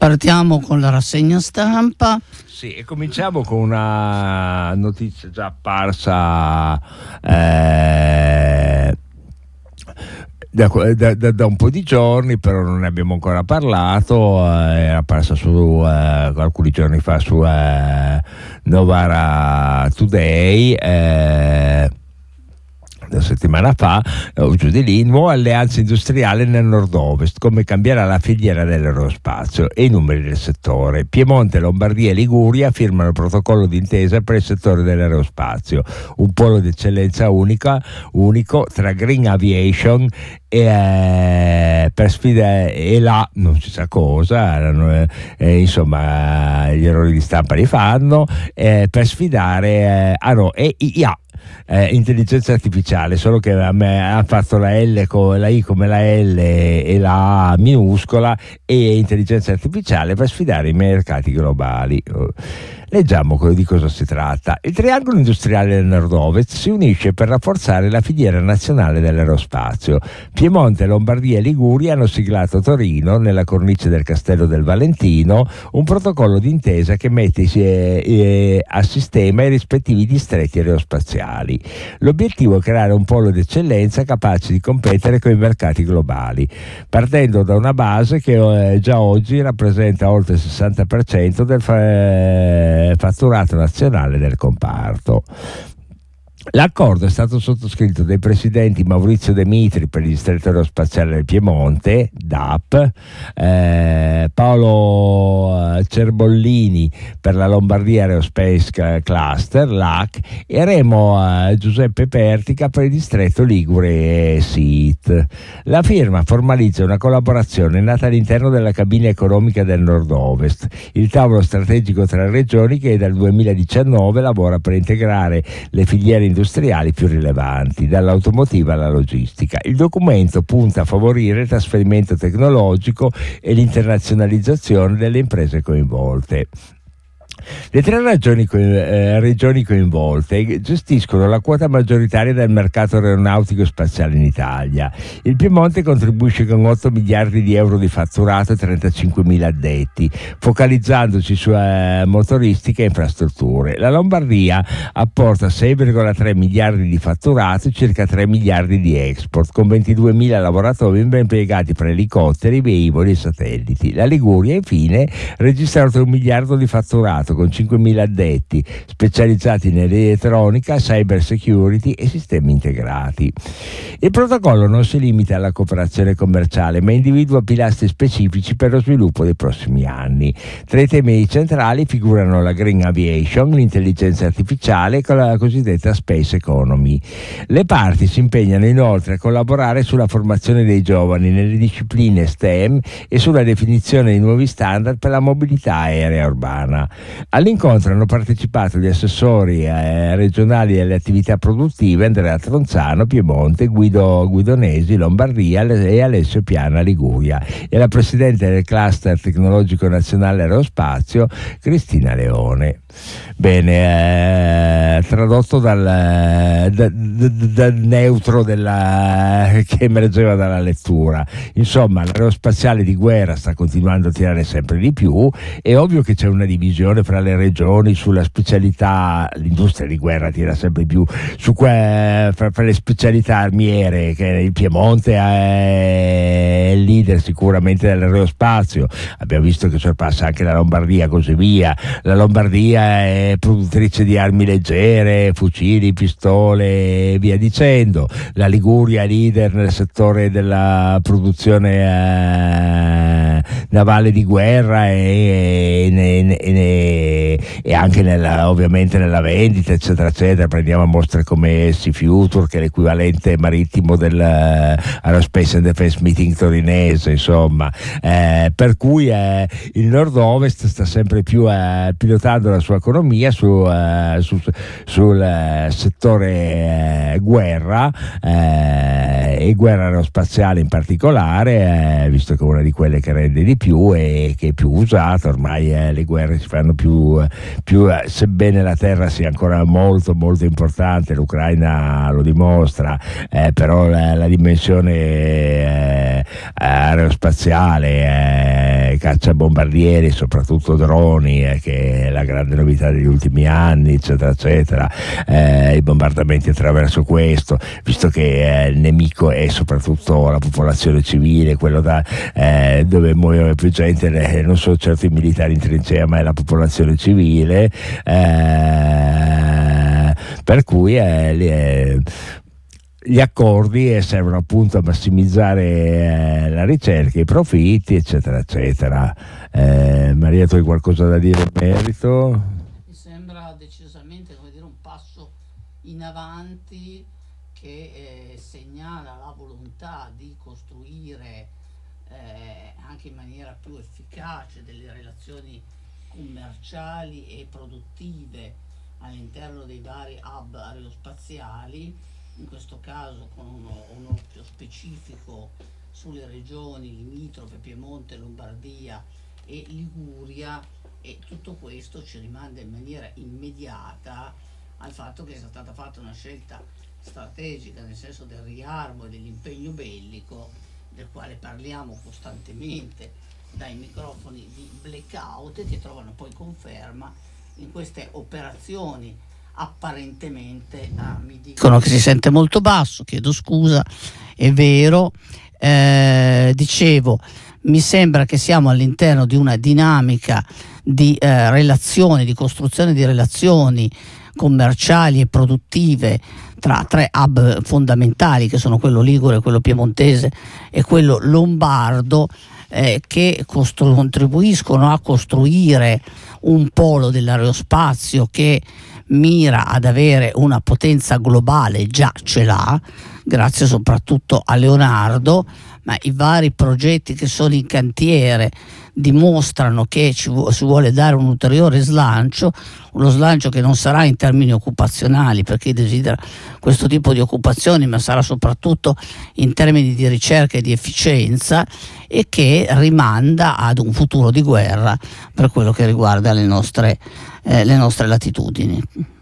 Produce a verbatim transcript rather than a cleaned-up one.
Partiamo con la rassegna stampa. Sì, e cominciamo con una notizia già apparsa eh, da, da, da un po' di giorni, però non ne abbiamo ancora parlato. Eh, era apparsa su eh, alcuni giorni fa su eh, Novara Today. Eh, una settimana fa, o giù di lì, nuova alleanza industriale nel nord-ovest, come cambierà la filiera dell'aerospazio e i numeri del settore. Piemonte, Lombardia e Liguria firmano il protocollo d'intesa per il settore dell'aerospazio, un polo d'eccellenza unica, unico tra Green Aviation e eh, per sfida e là non si sa cosa, erano, eh, insomma gli errori di stampa li fanno, eh, per sfidare eh, ah no, e I A. Eh, intelligenza artificiale, solo che a me ha fatto la L con la I come la L e la A minuscola, e intelligenza artificiale per sfidare i mercati globali. Leggiamo di cosa si tratta. Il triangolo industriale del nord-ovest si unisce per rafforzare la filiera nazionale dell'aerospazio. Piemonte, Lombardia e Liguria hanno siglato a Torino, nella cornice del Castello del Valentino, un protocollo d'intesa che mette eh, a sistema i rispettivi distretti aerospaziali. L'obiettivo è creare un polo d'eccellenza capace di competere con i mercati globali, partendo da una base che eh, già oggi rappresenta oltre il sessanta per cento del fa- fatturato nazionale del comparto. L'accordo è stato sottoscritto dai presidenti Maurizio De Mitri per il distretto aerospaziale del Piemonte, D A P, eh, Paolo Cerbollini per la Lombardia Aerospace Cluster, L A C, e Remo eh, Giuseppe Pertica per il distretto Ligure S I T. La firma formalizza una collaborazione nata all'interno della cabina economica del nord-ovest, il tavolo strategico tra regioni che dal duemiladiciannove lavora per integrare le filiere industriali più rilevanti, dall'automotiva alla logistica. Il documento punta a favorire il trasferimento tecnologico e l'internazionalizzazione delle imprese coinvolte. Le tre regioni, eh, regioni coinvolte gestiscono la quota maggioritaria del mercato aeronautico e spaziale in Italia. Il Piemonte contribuisce con otto miliardi di euro di fatturato e trentacinquemila addetti, focalizzandosi su eh, motoristica e infrastrutture. La Lombardia apporta sei virgola tre miliardi di fatturato e circa tre miliardi di export, con ventiduemila lavoratori impiegati fra elicotteri, velivoli e satelliti. La Liguria, infine, registra oltre un miliardo di fatturato, con cinquemila addetti specializzati nell'elettronica, cyber security e sistemi integrati. Il protocollo non si limita alla cooperazione commerciale, ma individua pilastri specifici per lo sviluppo dei prossimi anni. Tra i temi centrali figurano la Green Aviation, l'intelligenza artificiale e la cosiddetta Space Economy. Le parti si impegnano inoltre a collaborare sulla formazione dei giovani nelle discipline STEM e sulla definizione di nuovi standard per la mobilità aerea urbana. All'incontro hanno partecipato gli assessori eh, regionali alle attività produttive Andrea Tronzano, Piemonte, Guido Guidonesi, Lombardia, e Alessio Piana, Liguria, e la presidente del cluster tecnologico nazionale aerospazio, Cristina Leone. Bene, eh, tradotto dal, da, da, dal neutro della, che emergeva dalla lettura. Insomma, l'aerospaziale di guerra sta continuando a tirare sempre di più. È ovvio che c'è una divisione fra le regioni sulla specialità. L'industria di guerra tira sempre più su que, fra, fra le specialità armiere, che il Piemonte è il leader sicuramente dell'aerospazio. Abbiamo visto che sorpassa anche la Lombardia, così via. La Lombardia è produttrice di armi leggere, fucili, pistole e via dicendo. La Liguria è leader nel settore della produzione eh, navale di guerra e, e, e, e anche nella, ovviamente nella vendita, eccetera eccetera. Prendiamo a mostre come Sea Future, che è l'equivalente marittimo dell'Aerospace and Defense Meeting torinese, insomma, eh, per cui eh, il nord-ovest sta sempre più eh, pilotando la sua economia su, uh, su, sul uh, settore uh, guerra uh, e guerra aerospaziale in particolare, uh, visto che è una di quelle che rende di più e che è più usata. Ormai uh, le guerre si fanno più, uh, più uh, sebbene la terra sia ancora molto molto importante, l'Ucraina lo dimostra, uh, però la, la dimensione uh, aerospaziale uh, eh, cacciabombardieri, soprattutto droni, eh, che è la grande novità degli ultimi anni, eccetera eccetera, eh, i bombardamenti attraverso questo, visto che eh, il nemico è soprattutto la popolazione civile, quello da, eh, dove muoiono più gente, eh, non sono certo i militari in trincea ma è la popolazione civile, eh, per cui eh, eh, gli accordi servono appunto a massimizzare eh, la ricerca, i profitti, eccetera eccetera. eh, Maria, tu hai qualcosa da dire in merito? Mi sembra decisamente, come dire, un passo in avanti che eh, segnala la volontà di costruire eh, anche in maniera più efficace delle relazioni commerciali e produttive all'interno dei vari hub aerospaziali, in questo caso con uno, un occhio specifico sulle regioni limitrofe, Piemonte, Lombardia e Liguria, e tutto questo ci rimanda in maniera immediata al fatto che sia stata fatta una scelta strategica nel senso del riarmo e dell'impegno bellico, del quale parliamo costantemente dai microfoni di Blackout, che trovano poi conferma in queste operazioni apparentemente, ah, mi dicono che si sente molto basso, chiedo scusa, è vero, eh, dicevo, mi sembra che siamo all'interno di una dinamica di eh, relazioni, di costruzione di relazioni commerciali e produttive tra tre hub fondamentali, che sono quello ligure, quello piemontese e quello lombardo, eh, che costru- contribuiscono a costruire un polo dell'aerospazio che mira ad avere una potenza globale, già ce l'ha, grazie soprattutto a Leonardo, ma i vari progetti che sono in cantiere dimostrano che ci vu- si vuole dare un ulteriore slancio, uno slancio che non sarà in termini occupazionali, perché desidera questo tipo di occupazioni, ma sarà soprattutto in termini di ricerca e di efficienza, e che rimanda ad un futuro di guerra per quello che riguarda le nostre, eh, le nostre latitudini.